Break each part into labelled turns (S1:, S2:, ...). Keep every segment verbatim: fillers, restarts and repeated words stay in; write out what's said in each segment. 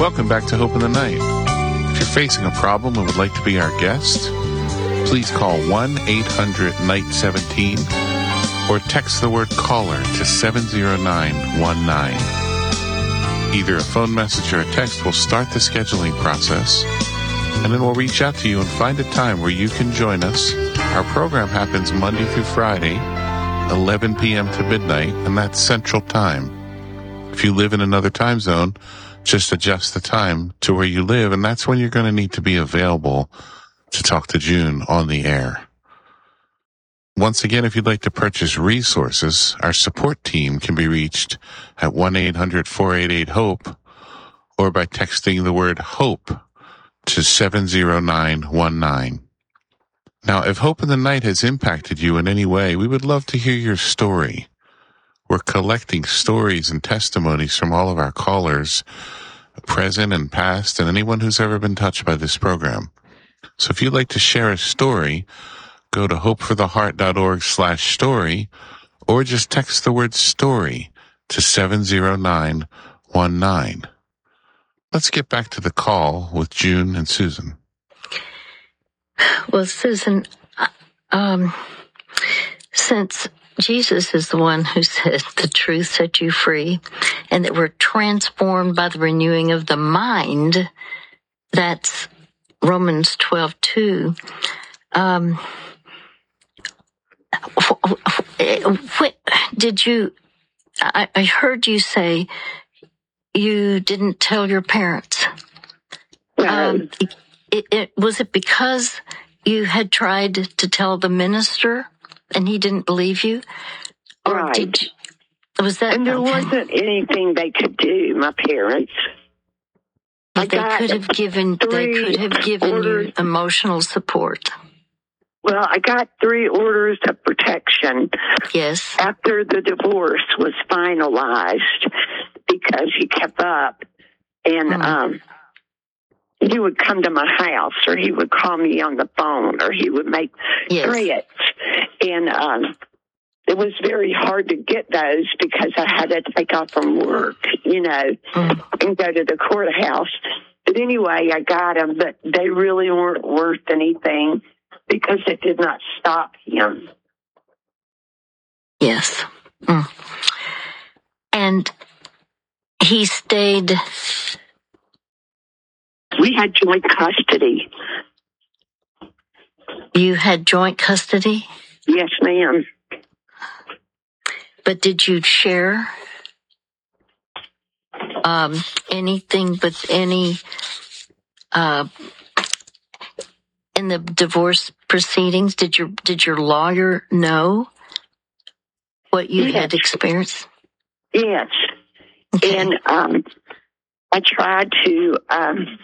S1: Welcome back to Hope in the Night. If you're facing a problem and would like to be our guest, please call one eight hundred N I G H seventeen or text the word caller to seven zero nine one nine. Either a phone message or a text will start the scheduling process, and then we'll reach out to you and find a time where you can join us. Our program happens Monday through Friday, eleven p.m. to midnight, and that's Central Time. If you live in another time zone, just adjust the time to where you live, and that's when you're going to need to be available to talk to June on the air. Once again, if you'd like to purchase resources, our support team can be reached at one eight hundred four eight eight HOPE or by texting the word HOPE to seven zero nine one nine. Now, if Hope in the Night has impacted you in any way, we would love to hear your story. We're collecting stories and testimonies from all of our callers, present and past, and anyone who's ever been touched by this program. So if you'd like to share a story, go to hopefortheheart.org slash story, or just text the word story to seven zero nine one nine. Let's get back to the call with June and Susan.
S2: Well, Susan, um, since Jesus is the one who said the truth set you free, and that we're transformed by the renewing of the mind, that's Romans twelve two. Um, what did you, I, I heard you say you didn't tell your parents. Um, it, it, was it because you had tried to tell the minister and he didn't believe you? Or
S3: right.
S2: Did you, was that?
S3: And there
S2: okay.
S3: wasn't anything they could do, my parents.
S2: But they could have given, they could have given orders. you emotional support.
S3: Well, I got three orders of protection.
S2: Yes.
S3: After the divorce was finalized, because he kept up, and mm. um, he would come to my house, or he would call me on the phone, or he would make yes. threats, and um, it was very hard to get those because I had to take off from work, you know, mm. and go to the courthouse. But anyway, I got them, but they really weren't worth anything because it did not stop him.
S2: Yes. Mm. And he stayed.
S3: We had joint custody.
S2: You had joint custody?
S3: Yes, ma'am.
S2: But did you share um, anything with any uh, in the divorce proceedings? Did your did your lawyer know what you
S3: yes.
S2: had experienced?
S3: Yes. Okay. And um, I tried to, um,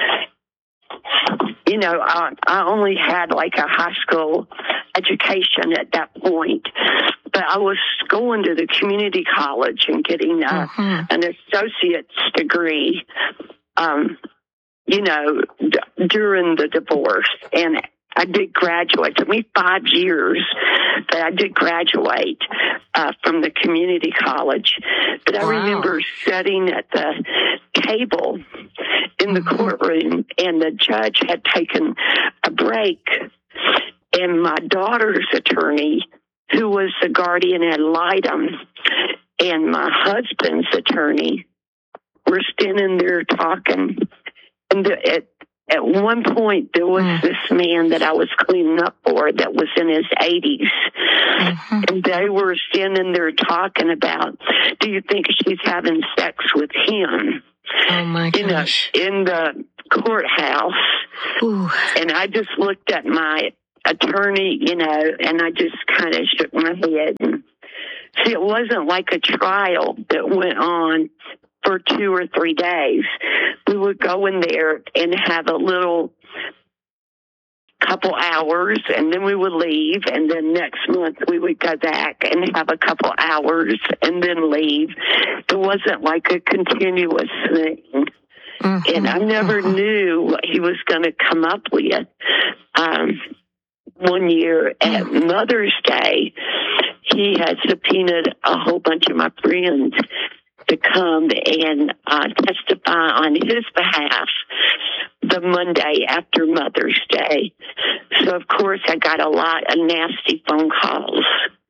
S3: you know, I, I only had like a high school education at that point, but I was going to the community college and getting uh, mm-hmm. an associate's degree, um, you know, d- during the divorce. And I did graduate. It took me five years, but I did graduate uh, from the community college. But I wow. remember sitting at the table in the mm-hmm. courtroom, and the judge had taken a break, and my daughter's attorney, who was the guardian ad litem, and my husband's attorney were standing there talking. And the, it, At one point, there was mm. this man that I was cleaning up for that was in his eighties. Mm-hmm. And they were standing there talking about, do you think she's having sex with him?
S2: Oh, my gosh.
S3: In the, in the courthouse.
S2: Ooh.
S3: And I just looked at my attorney, you know, and I just kind of shook my head. And see, it wasn't like a trial that went on for two or three days. We would go in there and have a little couple hours, and then we would leave, and then next month we would go back and have a couple hours and then leave. It wasn't like a continuous thing. Mm-hmm. And I never mm-hmm. knew what he was going to come up with. Um, one year at mm-hmm. Mother's Day, he had subpoenaed a whole bunch of my friends, to come and uh, testify on his behalf the Monday after Mother's Day. So, of course, I got a lot of nasty phone calls.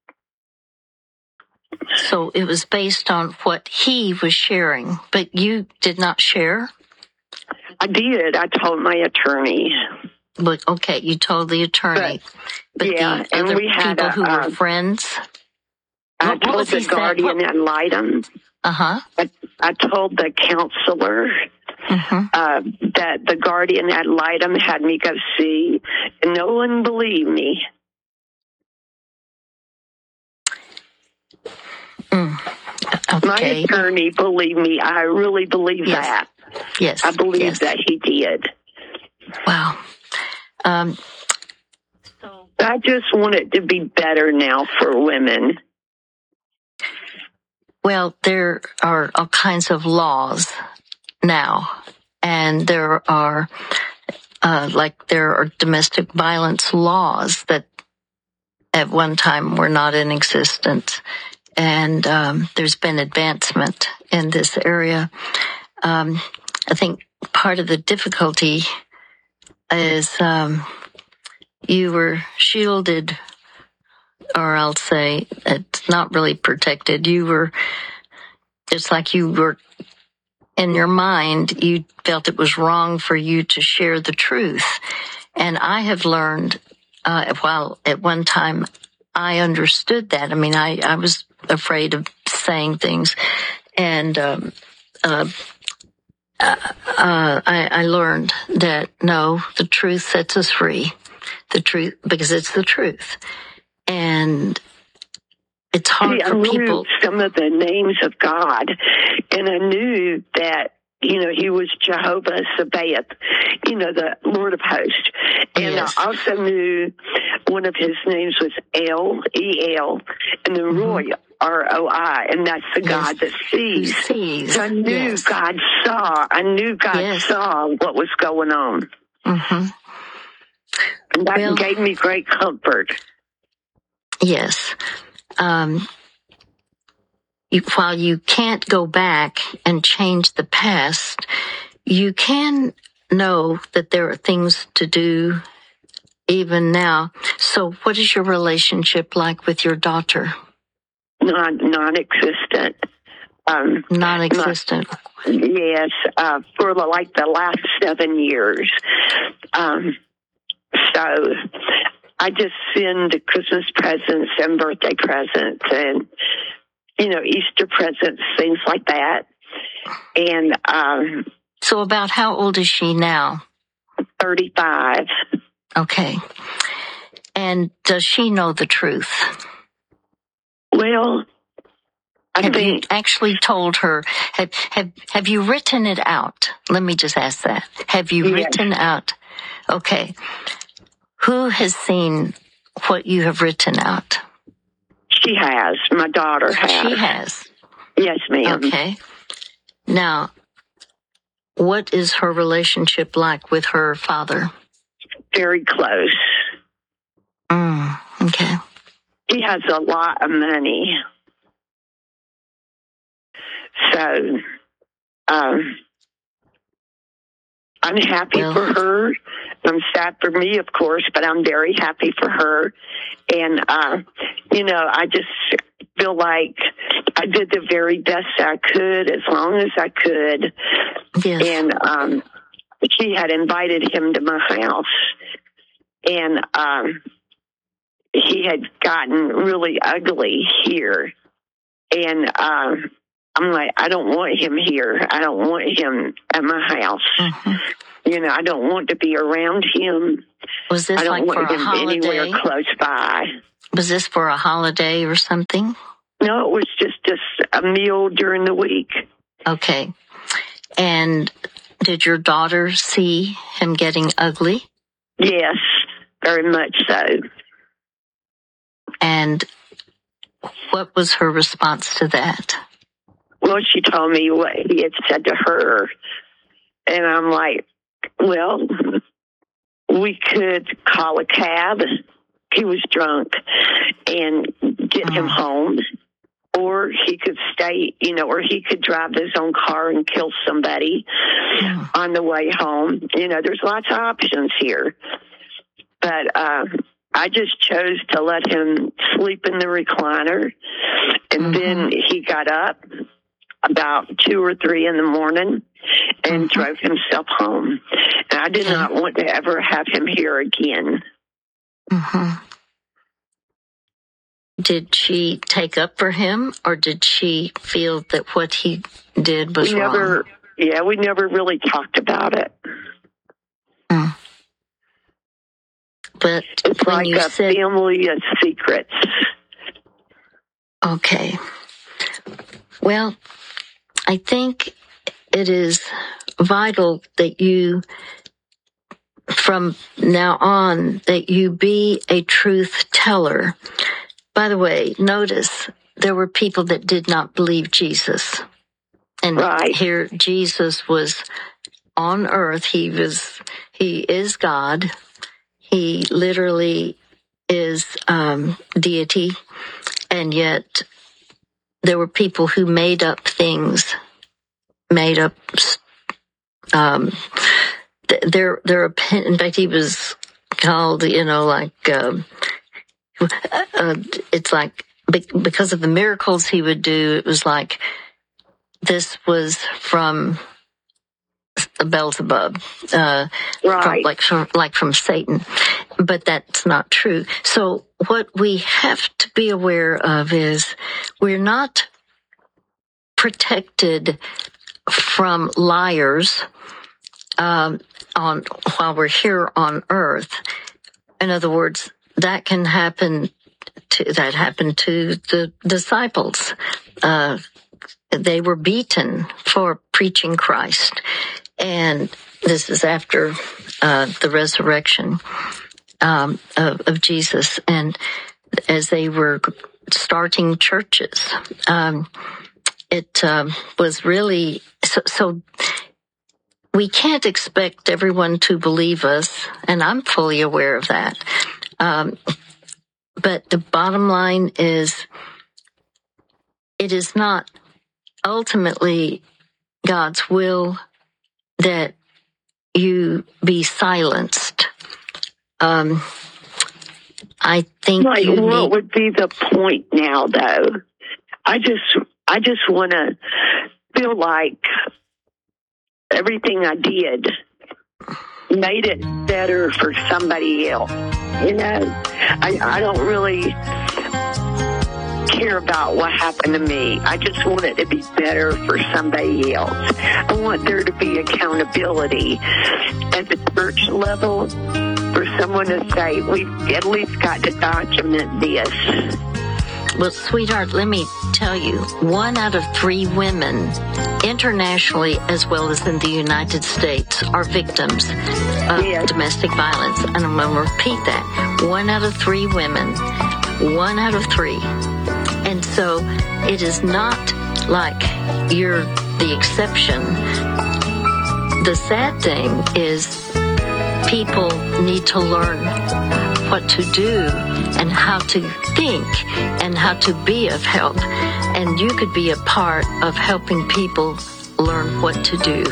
S2: So it was based on what he was sharing, but you did not share?
S3: I did. I told my attorney.
S2: But, okay, you told the attorney. But, but
S3: yeah,
S2: the
S3: and
S2: other
S3: we had
S2: people
S3: a,
S2: who
S3: uh,
S2: were friends?
S3: I
S2: What,
S3: told
S2: what
S3: the guardian
S2: what?
S3: ad litem.
S2: Uh-huh.
S3: I, I told the counselor
S2: Mm-hmm.
S3: uh, that the guardian ad litem had me go see, and no one believed me.
S2: Mm. Okay.
S3: My attorney believed me. I really believe
S2: yes.
S3: that.
S2: Yes.
S3: I believe
S2: yes.
S3: that he did.
S2: Wow. Um,
S3: so I just want it to be better now for women.
S2: Well, there are all kinds of laws now, and there are, uh, like there are domestic violence laws that at one time were not in existence. And um, there's been advancement in this area. Um, I think part of the difficulty is um, you were shielded, or I'll say it's not really protected. You were, it's like you were, in your mind, you felt it was wrong for you to share the truth. And I have learned, uh, while at one time I understood that. I mean, I, I was afraid of saying things, and um, uh, uh, I, I learned that no, the truth sets us free. The truth, because it's the truth, and it's hard
S3: See,
S2: for
S3: I knew
S2: people.
S3: Some of the names of God, and I knew that, you know, he was Jehovah Sabaoth, you know, the Lord of Hosts. And
S2: Yes.
S3: I also knew one of his names was El, E L, and then Roy, mm-hmm. R O I, and that's the
S2: yes.
S3: God that sees.
S2: sees.
S3: So I knew
S2: yes.
S3: God saw. I knew God
S2: yes.
S3: saw what was going on.
S2: Mm-hmm.
S3: And that
S2: well,
S3: gave me great comfort.
S2: Yes. Um, you, while you can't go back and change the past, you can know that there are things to do even now. So what is your relationship like with your daughter?
S3: Non, non-existent. Um,
S2: non-existent.
S3: Not, yes, uh, for the, like the last seven years. Um, so I just send Christmas presents and birthday presents and, you know, Easter presents, things like that. And um,
S2: so about how old is she now?
S3: thirty-five.
S2: Okay. And does she know the truth?
S3: Well, I
S2: have
S3: think,
S2: you actually told her? Have have have you written it out? Let me just ask that. Have you
S3: yes.
S2: written out? Okay. Who has seen what you have written out?
S3: She has. My daughter has.
S2: She has.
S3: Yes, ma'am.
S2: Okay. Now, what is her relationship like with her father?
S3: Very close.
S2: Mm, okay.
S3: He has a lot of money. So, um, I'm happy
S2: well,
S3: for her. I'm sad for me, of course, but I'm very happy for her. And, uh, you know, I just feel like I did the very best I could, as long as I could.
S2: Yes.
S3: And um, she had invited him to my house. And um, he had gotten really ugly here. And um, I'm like, I don't want him here. I don't want him at my house.
S2: Mm-hmm.
S3: You know, I don't want to be around him.
S2: Was this
S3: I don't
S2: like
S3: want
S2: for a
S3: him
S2: holiday?
S3: anywhere close by.
S2: Was this for a holiday or something?
S3: No, it was just a, a meal during the week.
S2: Okay. And did your daughter see him getting ugly?
S3: Yes, very much so.
S2: And what was her response to that?
S3: Well, she told me what he had said to her. And I'm like, well, we could call a cab. He was drunk, and get
S2: mm.
S3: him home. or he could stay, you know, or he could drive his own car and kill somebody yeah. on the way home. You know, there's lots of options here. But uh, I just chose to let him sleep in the recliner. And mm-hmm. then he got up about two or three in the morning and mm-hmm. drove himself home. And I did not want to ever have him here again.
S2: Mm-hmm. Did she take up for him, or did she feel that what he did was
S3: we never,
S2: wrong?
S3: Yeah, we never really talked about it.
S2: Mm. But
S3: it's
S2: when
S3: like
S2: you
S3: a
S2: said,
S3: family of secrets.
S2: Okay. Well, I think it is vital that you, from now on, that you be a truth teller. By the way, notice there were people that did not believe Jesus. And
S3: right.
S2: here Jesus was on earth. He was, he is God. He literally is um, deity. And yet there were people who made up things, made up, um, their, their opinion. In fact, he was called, you know, like, um, Uh, it's like because of the miracles he would do, it was like this was from Beelzebub, uh,
S3: right.
S2: from, like from, like from Satan, but that's not true. So what we have to be aware of is we're not protected from liars um, on while we're here on earth. In other words, that can happen to, that happened to the disciples. Uh, they were beaten for preaching Christ. And this is after, uh, the resurrection, um, of, of Jesus. And as they were starting churches, um, it, um, was really, so, so we can't expect everyone to believe us. And I'm fully aware of that. Um, but the bottom line is, it is not ultimately God's will that you be silenced. Um, I think
S3: like,
S2: you
S3: what
S2: need...
S3: would be the point now, though? I just, I just want to feel like everything I did made it better for somebody else. You know, I, I don't really care about what happened to me. I just want it to be better for somebody else. I want there to be accountability at the church level for someone to say, we've at least got to document this.
S2: Well, sweetheart, let me tell you, one out of three women internationally as well as in the United States are victims of yes. domestic violence. And I'm going to repeat that. One out of three women, one out of three. And so it is not like you're the exception. The sad thing is people need to learn what to do and how to think and how to be of help. And you could be a part of helping people learn what to do.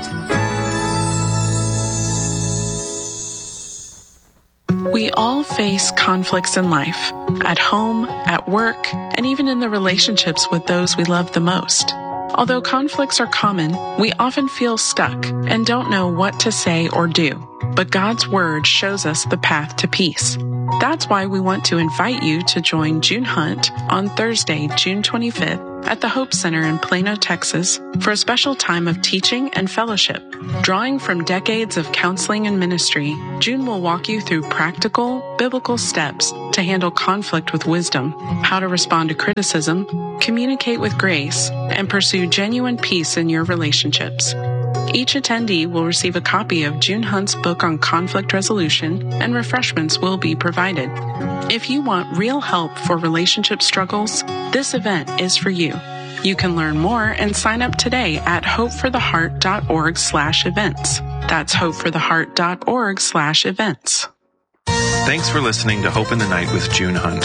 S4: We all face conflicts in life, at home, at work, and even in the relationships with those we love the most. Although conflicts are common, we often feel stuck and don't know what to say or do. But God's Word shows us the path to peace. That's why we want to invite you to join June Hunt on Thursday, June twenty-fifth at the Hope Center in Plano, Texas for a special time of teaching and fellowship. Drawing from decades of counseling and ministry, June will walk you through practical, biblical steps to handle conflict with wisdom, how to respond to criticism, communicate with grace, and pursue genuine peace in your relationships. Each attendee will receive a copy of June Hunt's book on conflict resolution, and refreshments will be provided. If you want real help for relationship struggles, this event is for you. You can learn more and sign up today at hopefortheheart.org slash events. That's hopefortheheart.org slash events.
S5: Thanks for listening to Hope in the Night with June Hunt.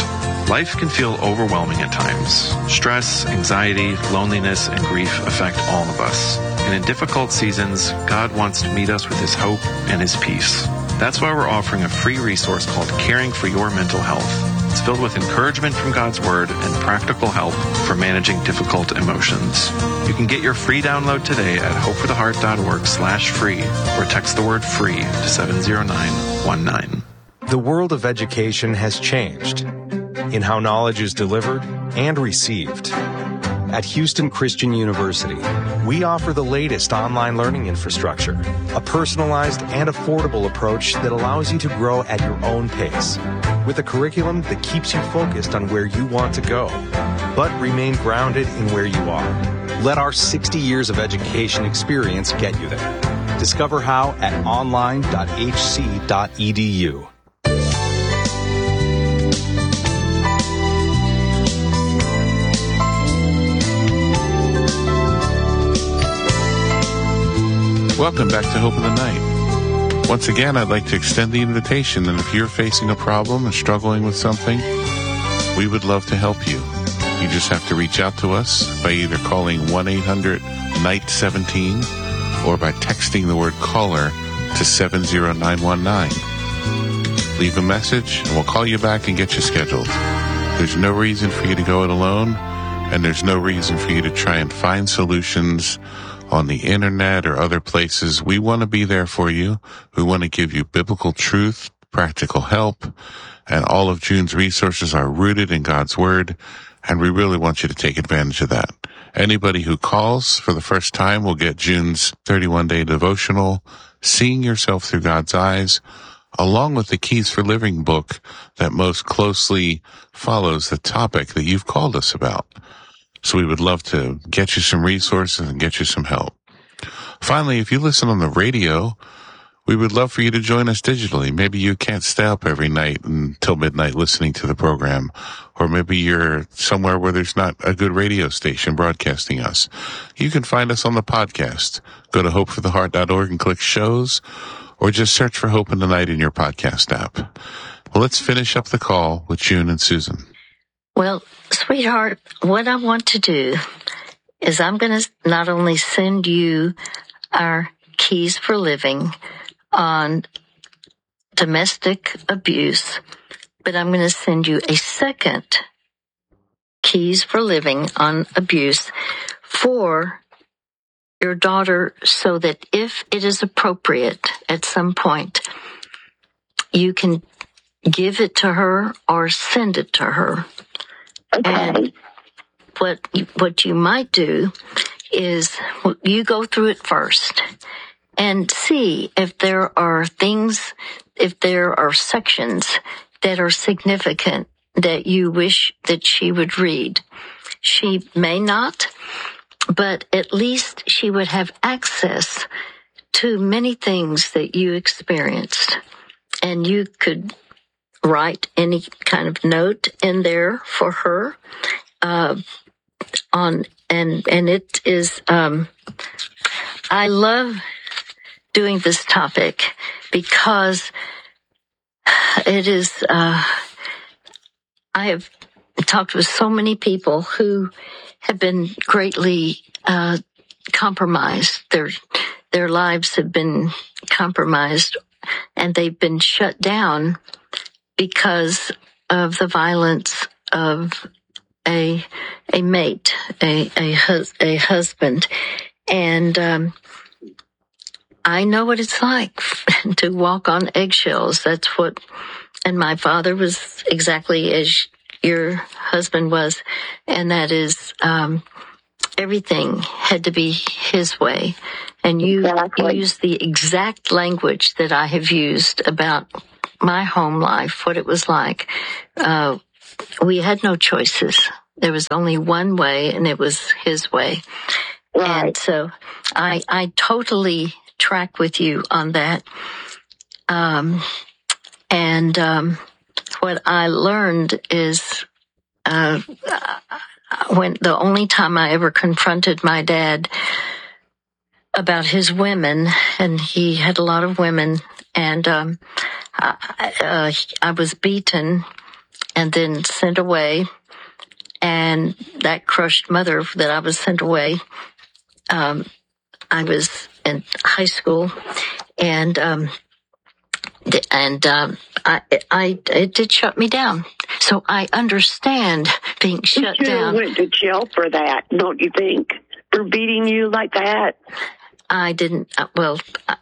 S5: Life can feel overwhelming at times. Stress, anxiety, loneliness, and grief affect all of us. And in difficult seasons, God wants to meet us with His hope and His peace. That's why we're offering a free resource called Caring for Your Mental Health. It's filled with encouragement from God's Word and practical help for managing difficult emotions. You can get your free download today at hopefortheheart.org slash free or text the word free to seven zero nine one nine.
S6: The world of education has changed in how knowledge is delivered and received. At Houston Christian University, we offer the latest online learning infrastructure, a personalized and affordable approach that allows you to grow at your own pace, with a curriculum that keeps you focused on where you want to go, but remain grounded in where you are. Let our sixty years of education experience get you there. Discover how at online dot h c dot e d u.
S1: Welcome back to Hope in the Night. Once again, I'd like to extend the invitation that if you're facing a problem and struggling with something, we would love to help you. You just have to reach out to us by either calling one eight hundred night seventeen or by texting the word caller to seven zero nine one nine. Leave a message and we'll call you back and get you scheduled. There's no reason for you to go it alone, and there's no reason for you to try and find solutions on the internet or other places. We want to be there for you. We want to give you biblical truth, practical help, and all of June's resources are rooted in God's Word, and we really want you to take advantage of that. Anybody who calls for the first time will get June's thirty-one day devotional, Seeing Yourself Through God's Eyes, along with the Keys for Living book that most closely follows the topic that you've called us about. So we would love to get you some resources and get you some help. Finally, if you listen on the radio, we would love for you to join us digitally. Maybe you can't stay up every night until midnight listening to the program, or maybe you're somewhere where there's not a good radio station broadcasting us. You can find us on the podcast. Go to hope for the heart dot org and click shows, or just search for Hope in the Night in your podcast app. Well, let's finish up the call with June and Susan.
S2: Well, sweetheart, what I want to do is I'm going to not only send you our Keys for Living on domestic abuse, but I'm going to send you a second Keys for Living on abuse for your daughter, so that if it is appropriate at some point, you can give it to her or send it to her.
S3: Okay.
S2: And what what you might do is you go through it first and see if there are things, if there are sections that are significant that you wish that she would read. She may not, but at least she would have access to many things that you experienced, and you could write any kind of note in there for her, uh, on, and, and it is, um, I love doing this topic because it is, uh, I have talked with so many people who have been greatly, uh, compromised. Their, their lives have been compromised, and they've been shut down because of the violence of a a mate, a a, hus- a husband, and um, I know what it's like to walk on eggshells. That's what, and my father was exactly as your husband was, and that is um, everything had to be his way, and you, exactly. you used the exact language that I have used about my home life, what it was like. Uh, we had no choices. There was only one way, and it was his way. Right. And so I, I totally track with you on that. Um, and, um, what I learned is, uh, when the only time I ever confronted my dad about his women, and he had a lot of women, and, um, I, uh, I was beaten and then sent away. And that crushed mother that I was sent away. Um, I was in high school, and um, and um, I, I it did shut me down. So I understand being shut
S3: you
S2: down.
S3: You went to jail for that, don't you think? For beating you like that?
S2: I didn't. Uh, well, uh,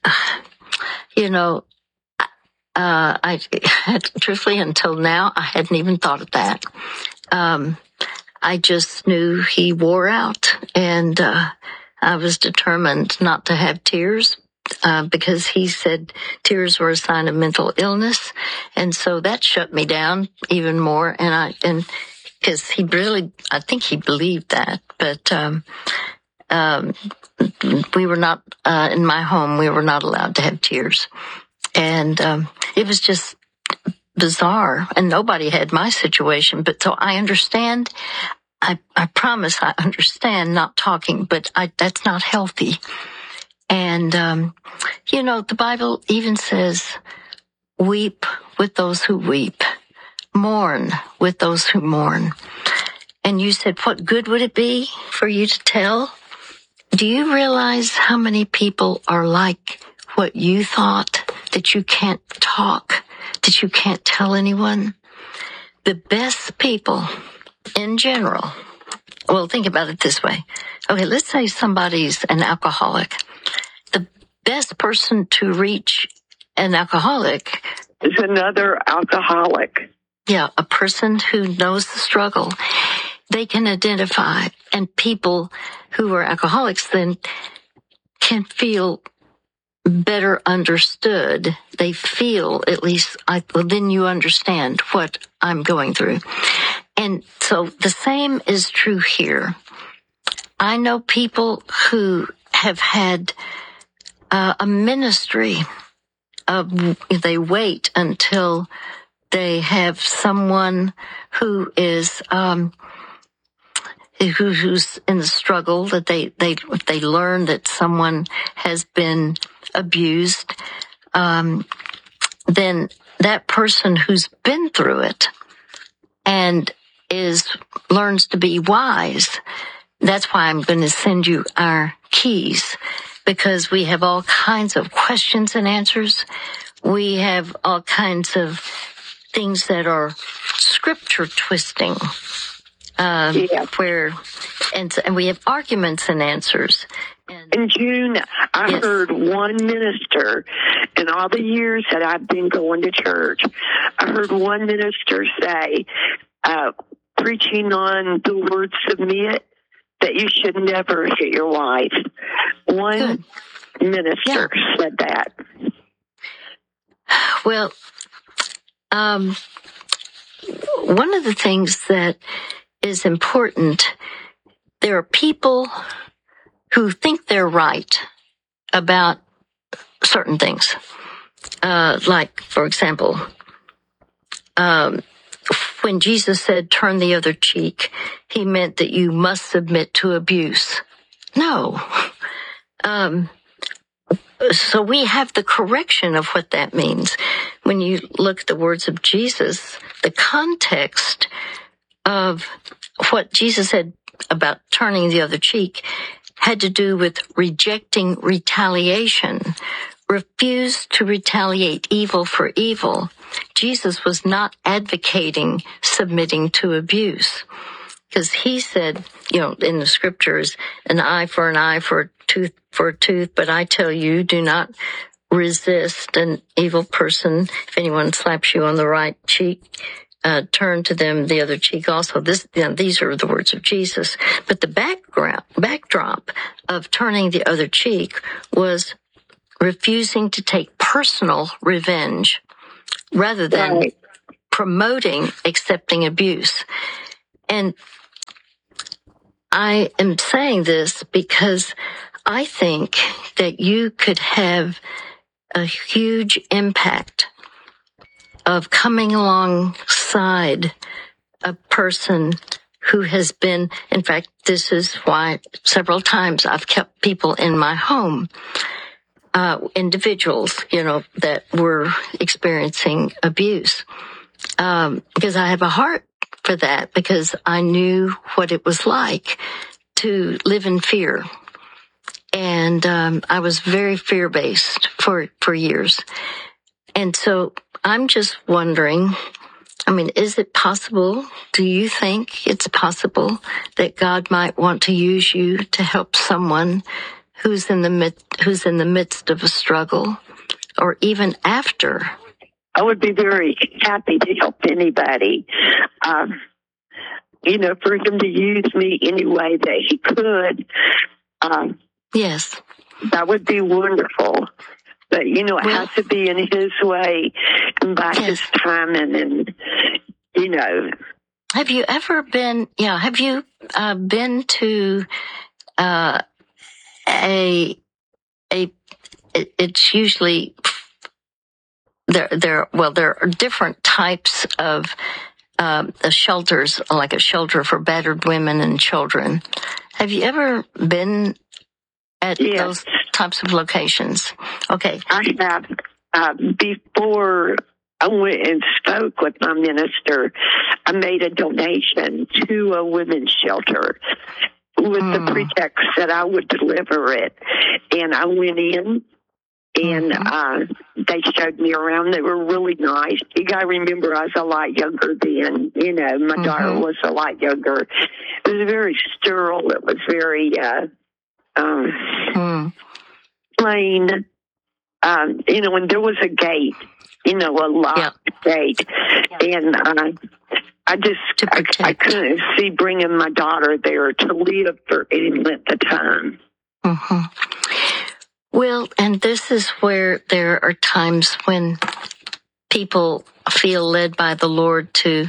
S2: you know, uh, I had, truthfully until now I hadn't even thought of that. Um, I just knew he wore out, and uh, I was determined not to have tears uh, because he said tears were a sign of mental illness, and so that shut me down even more. And I and because he really, I think he believed that, but um, um, we were not uh, in my home. We were not allowed to have tears, and um, it was just bizarre, and nobody had my situation. But so I understand. I, I promise I understand not talking, but I, that's not healthy. And, um, you know, the Bible even says, weep with those who weep, mourn with those who mourn. And you said, what good would it be for you to tell? Do you realize how many people are like what you thought, that you can't talk, that you can't tell anyone? The best people in general, well, think about it this way. Okay, let's say somebody's an alcoholic. The best person to reach an alcoholic
S3: is another alcoholic.
S2: Yeah, a person who knows the struggle. They can identify, and people who are alcoholics then can feel better understood. They feel, at least, I, well, then you understand what I'm going through. And so the same is true here. I know people who have had uh, a ministry of, they wait until they have someone who is, um, who, who's in the struggle, that they, they, they learn that someone has been abused, um, then that person who's been through it and is learns to be wise. That's why I'm going to send you our keys, because we have all kinds of questions and answers. We have all kinds of things that are scripture twisting, um, yeah. where, and, and we have arguments and answers. And,
S3: in June, I
S2: yes.
S3: heard one minister in all the years that I've been going to church. I heard one minister say, uh, preaching on the word submit, that you should never hit your wife. One Good. minister yeah. said that.
S2: Well, um, one of the things that is important, there are people who think they're right about certain things. Uh, like, for example, um, when Jesus said, turn the other cheek, he meant that you must submit to abuse. No. Um, so we have the correction of what that means. When you look at the words of Jesus, the context of what Jesus said about turning the other cheek had to do with rejecting retaliation, refused to retaliate evil for evil. Jesus was not advocating submitting to abuse, because he said, you know, in the scriptures, an eye for an eye, for a tooth for a tooth, but I tell you, do not resist an evil person. If anyone slaps you on the right cheek, uh, turn to them the other cheek also. This, you know, these are the words of Jesus. But the background, backdrop of turning the other cheek was refusing to take personal revenge rather than right. promoting accepting abuse. And I am saying this because I think that you could have a huge impact of coming alongside a person who has been, in fact, this is why several times I've kept people in my home, uh, individuals, you know, that were experiencing abuse. um, because I have a heart for that, because I knew what it was like to live in fear. And um, I was very fear-based for, for years. And so I'm just wondering, I mean, is it possible, do you think it's possible that God might want to use you to help someone who's in the mid, who's in the midst of a struggle, or even after?
S3: I would be very happy to help anybody. Um, you know, for him to use me any way that he could. Um,
S2: yes.
S3: That would be wonderful. But, you know, it
S2: well,
S3: has to be in his way and by
S2: yes.
S3: his timing, and, you know.
S2: Have you ever been, yeah, have you uh, been to uh, a, a, it, it's usually, there, there, well, there are different types of um, shelters, like a shelter for battered women and children. Have you ever been at
S3: yes.
S2: those types of locations? Okay.
S3: I have. Uh, before I went and spoke with my minister, I made a donation to a women's shelter with mm. the pretext that I would deliver it. And I went in, and mm-hmm. uh, they showed me around. They were really nice. You got to remember, I was a lot younger then. You know, my mm-hmm. daughter was a lot younger. It was very sterile. It was very uh, um, mm. plain. Um, you know, and there was a gate, you know, a locked yep. gate. Yep. And uh, I just, I, I couldn't see bringing my daughter there to live for any length of time.
S2: Mm-hmm. Well, and this is where there are times when people feel led by the Lord to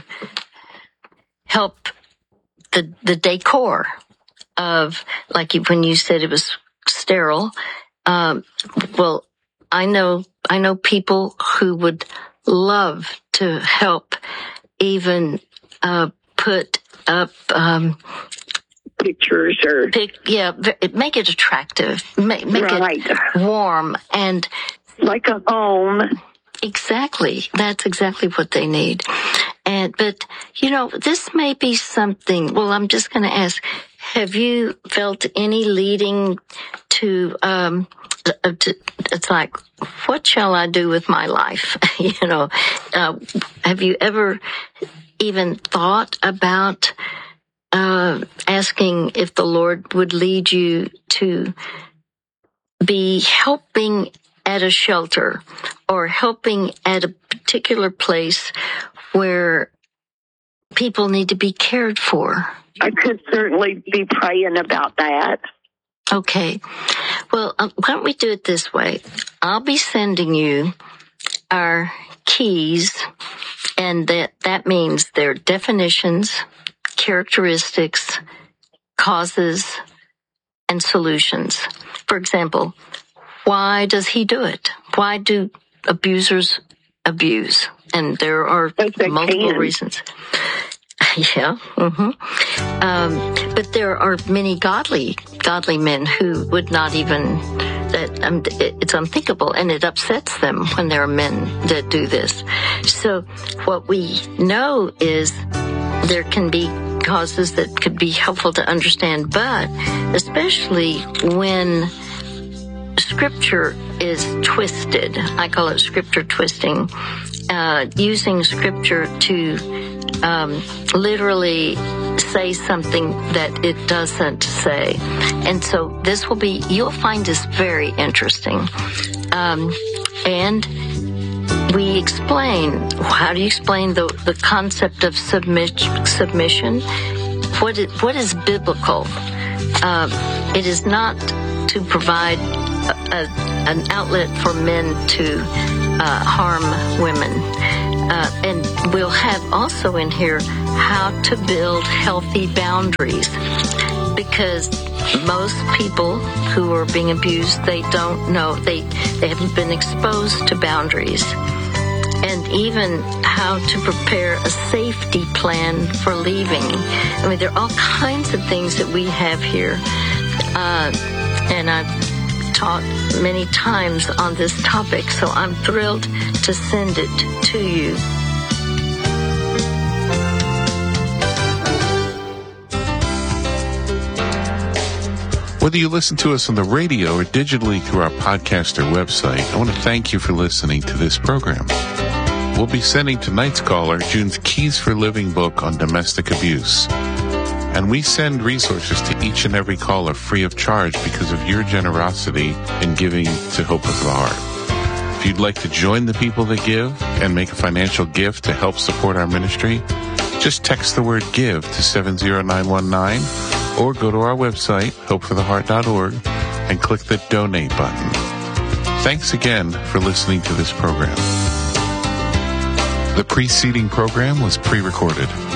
S2: help the the decor of, like you, when you said it was sterile. Um, well, I know I know people who would love to help, even uh, put up. Um,
S3: Pictures or
S2: pic, yeah, make it attractive, make, make
S3: right.
S2: it warm, and
S3: like a home.
S2: Exactly, that's exactly what they need. And but you know, this may be something. Well, I'm just going to ask: have you felt any leading to? Um, to it's like, what shall I do with my life? you know, uh, have you ever even thought about? Uh, asking if the Lord would lead you to be helping at a shelter or helping at a particular place where people need to be cared for.
S3: I could certainly be praying about that.
S2: Okay. Well, um, why don't we do it this way? I'll be sending you our keys, and that, that means their definitions, characteristics, causes, and solutions. For example, why does he do it? Why do abusers abuse? And there are multiple
S3: can.
S2: reasons. Yeah. Mm-hmm. Um, but there are many godly, godly men who would not even, that um, it's unthinkable, and it upsets them when there are men that do this. So what we know is there can be causes that could be helpful to understand, but especially when Scripture is twisted, I call it Scripture twisting, uh, using Scripture to um, literally say something that it doesn't say. And so this will be, you'll find this very interesting. Um, and we explain, how do you explain the, the concept of submit, submission? What is, what is biblical? Uh, it is not to provide a, a, an outlet for men to uh, harm women. Uh, and we'll have also in here how to build healthy boundaries, because most people who are being abused, they don't know, they, they haven't been exposed to boundaries. And even how to prepare a safety plan for leaving. I mean, there are all kinds of things that we have here. Uh, and I've taught many times on this topic, so I'm thrilled to send it to you.
S1: Whether you listen to us on the radio or digitally through our podcast or website, I want to thank you for listening to this program. We'll be sending tonight's caller June's Keys for Living book on domestic abuse. And we send resources to each and every caller free of charge because of your generosity in giving to Hope of the Heart. If you'd like to join the people that give and make a financial gift to help support our ministry, just text the word GIVE to seven zero nine one nine or go to our website, hope for the heart dot org, and click the donate button. Thanks again for listening to this program. The preceding program was pre-recorded.